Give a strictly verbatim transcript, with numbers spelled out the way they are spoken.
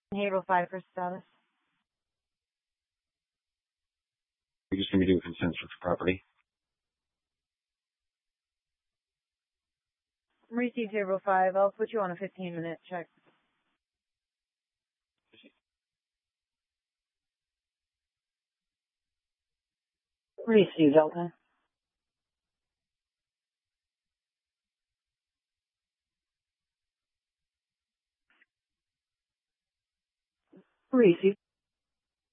Table five for status. We're just going to be doing consents with the property. Receive table five. I'll put you on a fifteen minute check. Receive Delta. Receive.